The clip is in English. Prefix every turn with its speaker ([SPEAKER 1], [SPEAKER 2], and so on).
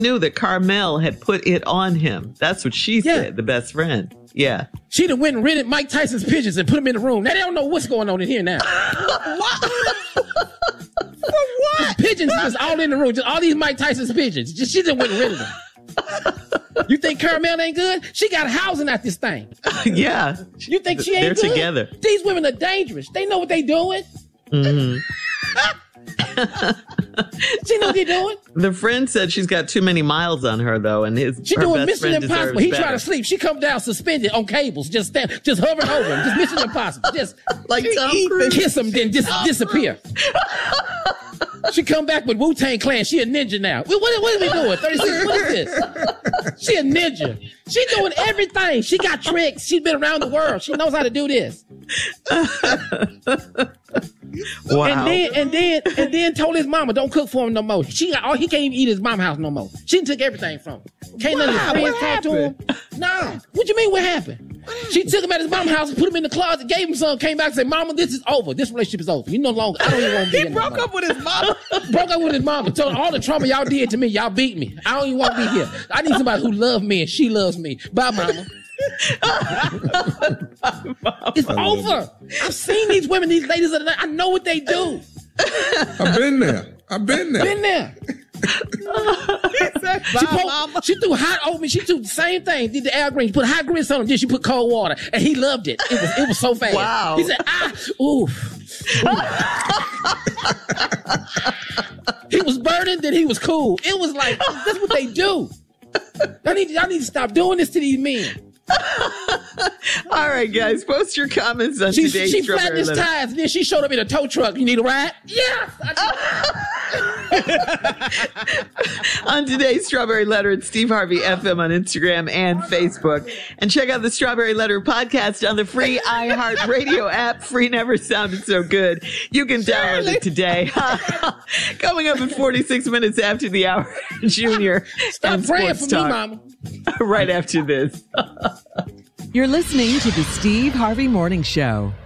[SPEAKER 1] knew that Carmel had put it on him. That's what she said, the best friend. Yeah.
[SPEAKER 2] She done went and rented Mike Tyson's pigeons and put them in the room. Now they don't know what's going on in here now.
[SPEAKER 3] What?
[SPEAKER 2] Just pigeons just all in the room. Just all these Mike Tyson's pigeons. She just went and rented them. You think Carmel ain't good? She got housing at this thing.
[SPEAKER 1] Yeah.
[SPEAKER 2] You think she ain't
[SPEAKER 1] They're
[SPEAKER 2] good?
[SPEAKER 1] together.
[SPEAKER 2] These women are dangerous. They know what they doing.
[SPEAKER 1] Mm-hmm.
[SPEAKER 2] She know what they doing.
[SPEAKER 1] The friend said she's got too many miles on her, though, and
[SPEAKER 2] she
[SPEAKER 1] her
[SPEAKER 2] doing
[SPEAKER 1] best
[SPEAKER 2] Mission
[SPEAKER 1] friend
[SPEAKER 2] Impossible.
[SPEAKER 1] deserves
[SPEAKER 2] He
[SPEAKER 1] better.
[SPEAKER 2] try to sleep. She come down suspended on cables, just hovering over him, just Mission Impossible, just
[SPEAKER 1] like Tom Cruise.
[SPEAKER 2] Kiss him, then disappear. She come back with Wu-Tang Clan. She a ninja now. What are we doing? 36. What is this? She a ninja. She doing everything. She got tricks. She's been around the world. She knows how to do this.
[SPEAKER 1] Wow.
[SPEAKER 2] And then told his mama don't cook for him no more. He can't even eat his mama house no more. She took everything from him. Can't none of his friends talk to him. No. What you mean what happened? She took him at his mama's house and put him in the closet, gave him some, came back and said, Mama, this is over. This relationship is over. You no longer, I don't even want to be
[SPEAKER 3] He broke up with his mama.
[SPEAKER 2] Broke up with his mama. Told her all the trauma y'all did to me, y'all beat me. I don't even want to be here. I need somebody who loves me and she loves me. Bye, mama. It's over. I've seen these women, these ladies of the night. I know what they do.
[SPEAKER 4] I've been there.
[SPEAKER 2] Been there. She threw hot oatmeal. She threw the same thing. Did the Al Green. She put hot grits on him. Then she put cold water, and he loved it. It was so fast.
[SPEAKER 1] Wow.
[SPEAKER 2] He said, oof. He was burning, then he was cool. It was like that's what they do. Y'all need to stop doing this to these men.
[SPEAKER 1] All right, guys, post your comments on today's
[SPEAKER 2] She
[SPEAKER 1] Strawberry
[SPEAKER 2] flattened his
[SPEAKER 1] Letter.
[SPEAKER 2] tires, and then she showed up in a tow truck. You need a ride? Yes.
[SPEAKER 1] On today's Strawberry Letter, it's Steve Harvey FM on Instagram and Facebook. And check out the Strawberry Letter podcast on the free iHeartRadio app. Free never sounded so good. You can download it today. Coming up in 46 minutes after the hour, Junior.
[SPEAKER 2] Stop
[SPEAKER 1] and
[SPEAKER 2] praying
[SPEAKER 1] Sports
[SPEAKER 2] for me,
[SPEAKER 1] Talk.
[SPEAKER 2] Mama.
[SPEAKER 1] Right after this.
[SPEAKER 5] You're listening to the Steve Harvey Morning Show.